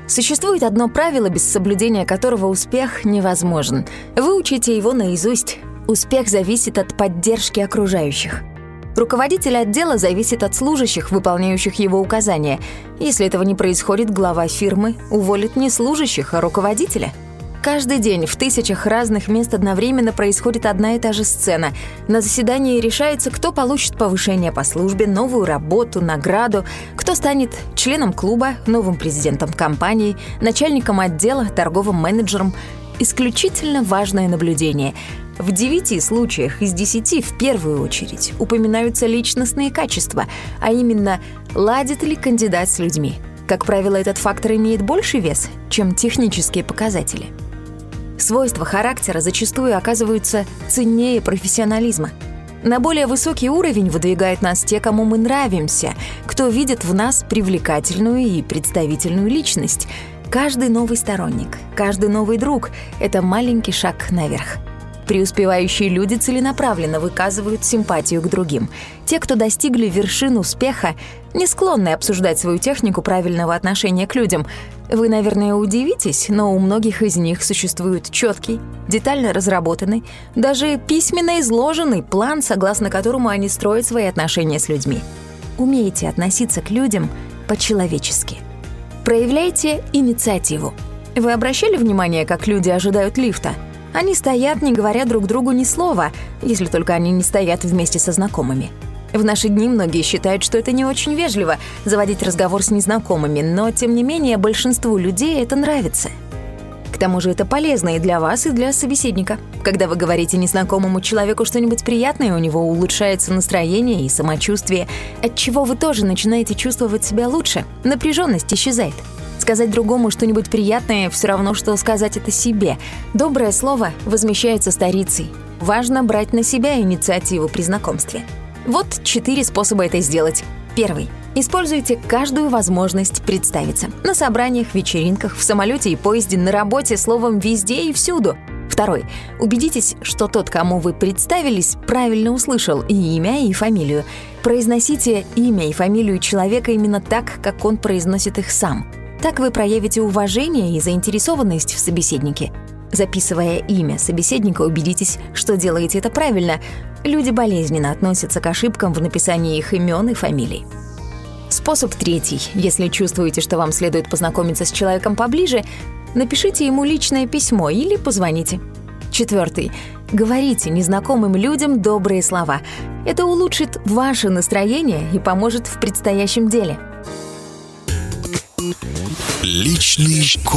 Существует одно правило, без соблюдения которого успех невозможен. Выучите его наизусть. Успех зависит от поддержки окружающих. Руководитель отдела зависит от служащих, выполняющих его указания. Если этого не происходит, глава фирмы уволит не служащих, а руководителя. Каждый день в тысячах разных мест одновременно происходит одна и та же сцена. На заседании решается, кто получит повышение по службе, новую работу, награду, кто станет членом клуба, новым президентом компании, начальником отдела, торговым менеджером. Исключительно важное наблюдение. В 9 случаях из 10 в первую очередь упоминаются личностные качества, а именно, ладит ли кандидат с людьми. Как правило, этот фактор имеет больший вес, чем технические показатели. Свойства характера зачастую оказываются ценнее профессионализма. На более высокий уровень выдвигают нас те, кому мы нравимся, кто видит в нас привлекательную и представительную личность. Каждый новый сторонник, каждый новый друг — это маленький шаг наверх. Преуспевающие люди целенаправленно выказывают симпатию к другим. Те, кто достигли вершин успеха, не склонны обсуждать свою технику правильного отношения к людям. Вы, наверное, удивитесь, но у многих из них существует четкий, детально разработанный, даже письменно изложенный план, согласно которому они строят свои отношения с людьми. Умейте относиться к людям по-человечески. Проявляйте инициативу. Вы обращали внимание, как люди ожидают лифта? Они стоят, не говоря друг другу ни слова, если только они не стоят вместе со знакомыми. В наши дни многие считают, что это не очень вежливо — заводить разговор с незнакомыми, но, тем не менее, большинству людей это нравится. К тому же это полезно и для вас, и для собеседника. Когда вы говорите незнакомому человеку что-нибудь приятное, у него улучшается настроение и самочувствие, отчего вы тоже начинаете чувствовать себя лучше, напряженность исчезает. Сказать другому что-нибудь приятное — все равно, что сказать это себе. Доброе слово возмещается старицей. Важно брать на себя инициативу при знакомстве. Вот 4 способа это сделать. Первый. Используйте каждую возможность представиться. На собраниях, вечеринках, в самолете и поезде, на работе, словом, везде и всюду. Второй. Убедитесь, что тот, кому вы представились, правильно услышал и имя, и фамилию. Произносите имя и фамилию человека именно так, как он произносит их сам. Так вы проявите уважение и заинтересованность в собеседнике. Записывая имя собеседника, убедитесь, что делаете это правильно. Люди болезненно относятся к ошибкам в написании их имен и фамилий. Способ 3. Если чувствуете, что вам следует познакомиться с человеком поближе, напишите ему личное письмо или позвоните. 4. Говорите незнакомым людям добрые слова. Это улучшит ваше настроение и поможет в предстоящем деле. Личный